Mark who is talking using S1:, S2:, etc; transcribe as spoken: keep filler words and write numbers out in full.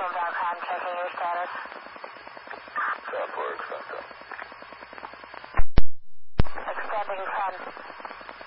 S1: Central dot com, checking your status.
S2: South Florida Central.
S1: Extending ten.